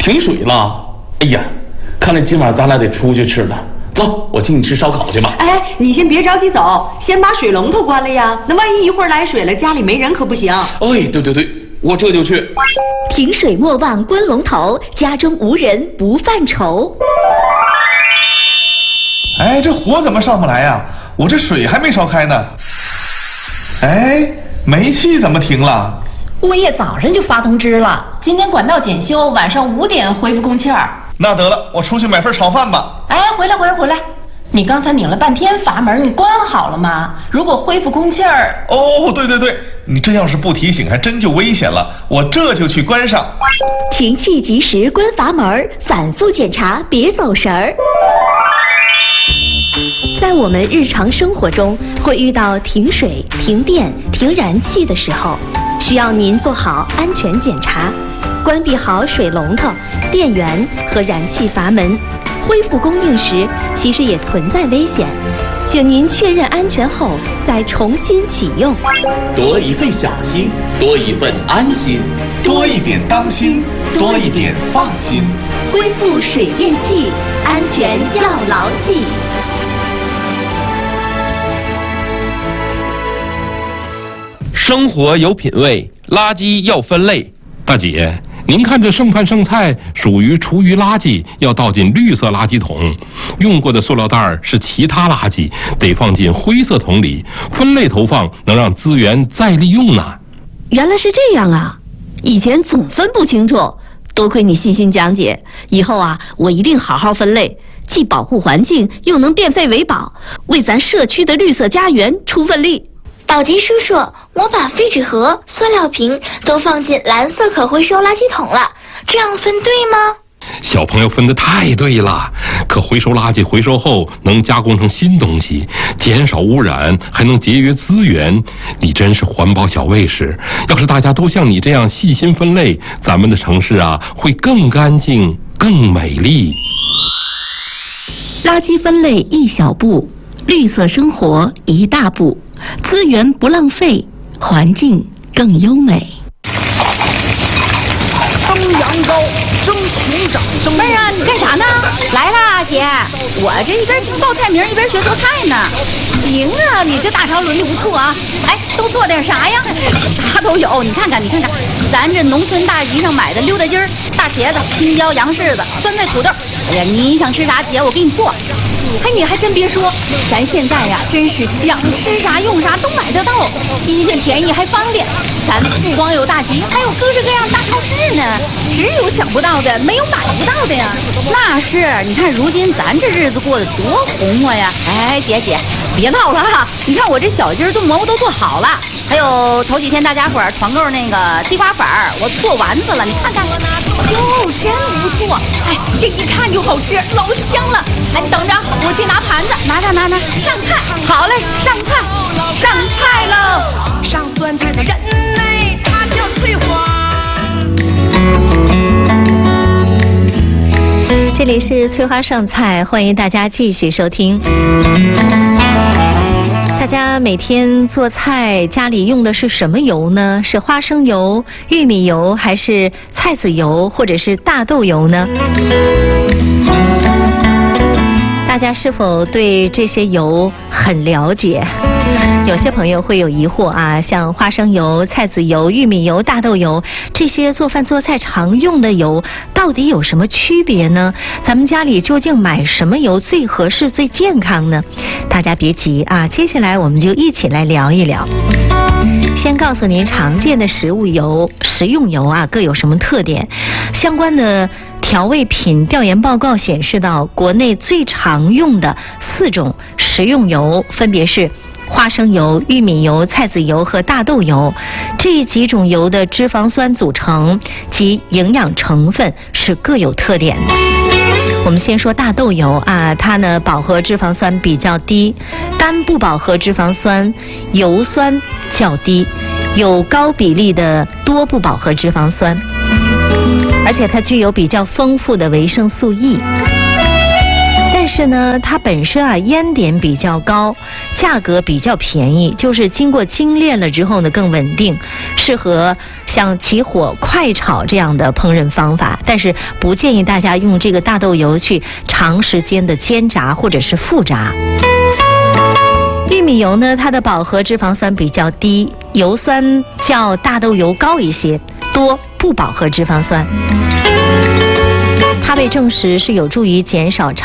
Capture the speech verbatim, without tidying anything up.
停水了？哎呀，看来今晚咱俩得出去吃了。走，我请你吃烧烤去吧。 哎，你先别着急走，先把水龙头关了呀。那万一一会儿来水了，家里没人可不行。 哎，对对对，我这就去。 停水莫忘关龙头，家中无人不犯愁。 哎，这火怎么上不来呀？我这水还没烧开呢。哎，煤气怎么停了？ 物业早上就发通知了，今天管道检修，晚上五点恢复供气儿。 那得了，我出去买份炒饭吧。 哎，回来回来回来！你刚才拧了半天阀门，你关好了吗？如果恢复供气儿…… 哦，对对对，你这要是不提醒，还真就危险了。我这就去关上。 停气及时关阀门，反复检查，别走神儿。在我们日常生活中，会遇到停水、停电、停燃气的时候，需要您做好安全检查，关闭好水龙头、电源和燃气阀门。恢复供应时，其实也存在危险，请您确认安全后再重新启用。 多一份小心，多一份安心， 多一点当心，多一点放心。 恢复水电气，安全要牢记。 生活有品位，垃圾要分类。 大姐，您看这剩饭剩菜属于厨余垃圾，要倒进绿色垃圾桶；用过的塑料袋是其他垃圾，得放进灰色桶里。分类投放能让资源再利用呢。 原来是这样啊，以前总分不清楚，多亏你细心讲解，以后啊，我一定好好分类，既保护环境，又能变废为宝，为咱社区的绿色家园出份力。 宝吉叔叔，我把废纸盒、塑料瓶都放进蓝色可回收垃圾桶了，这样分对吗？ 小朋友分得太对了，可回收垃圾回收后能加工成新东西，减少污染，还能节约资源。你真是环保小卫士！要是大家都像你这样细心分类，咱们的城市啊会更干净、更美丽。 垃圾分类一小步，绿色生活一大步，资源不浪费，环境更优美。 蒸羊羔，蒸熊掌，蒸…… 妹儿啊，你干啥呢？来啦，姐，我这一边报菜名一边学做菜呢。行啊，你这大潮轮的不错啊。哎，都做点啥呀？啥都有，你看看，你看看，咱这农村大集上买的溜达鸡儿、大茄子、青椒、洋柿子、酸菜、土豆。哎呀，你想吃啥，姐我给你做。哎，你还真别说，咱现在呀，真是想吃啥用啥都买得到，新鲜便宜还方便。咱不光有大集，还有各式各样大超市呢。只有想不到的，没有买不到的呀。那是，你看如今咱这日子过得多红火呀！哎，姐姐，别唠了哈，你看我这小鸡儿炖蘑菇都做好了，还有头几天大家伙儿团购那个地瓜粉儿，我做丸子了，你看看，哟，真不错！哎，这一看就好吃，老香了。哎，你等着，我去拿盘子，拿拿拿拿，上菜。好嘞，上菜，上菜喽！ 上酸菜的人嘞，他叫翠花。 这里是翠花上菜，欢迎大家继续收听。大家每天做菜，家里用的是什么油呢？是花生油、玉米油，还是菜籽油，或者是大豆油呢？大家是否对这些油很了解？有些朋友会有疑惑啊，像花生油、菜籽油、玉米油、大豆油这些做饭做菜常用的油，到底有什么区别呢？咱们家里究竟买什么油最合适、最健康呢？大家别急啊，接下来我们就一起来聊一聊。先告诉您常见的食物油、食用油啊各有什么特点。相关的调味品调研报告显示到，国内最常用的四种食用油分别是花生油、玉米油、菜籽油和大豆油。这几种油的脂肪酸组成及营养成分是各有特点的。我们先说大豆油啊，它呢饱和脂肪酸比较低，单不饱和脂肪酸油酸较低，有高比例的多不饱和脂肪酸，而且它具有比较丰富的维生素 E。但但是呢，它本身啊烟点比较高，价格比较便宜，就是经过精炼了之后呢更稳定，适合像起火快炒这样的烹饪方法。但是不建议大家用这个大豆油去长时间的煎炸或者是复炸。玉米油呢，它的饱和脂肪酸比较低，油酸较大豆油高一些，多不饱和脂肪酸。它被证实是有助于减少肠